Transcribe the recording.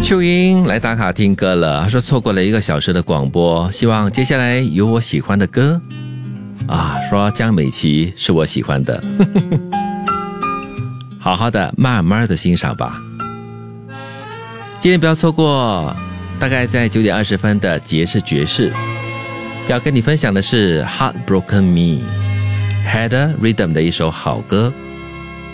秀英来打卡听歌了，她说错过了1个小时的广播，希望接下来有我喜欢的歌啊，说江美琪是我喜欢的好好的慢慢的欣赏吧。今天不要错过大概在9点20分的杰士爵士，要跟你分享的是 Heartbroken Me， Heather Rhythm 的一首好歌。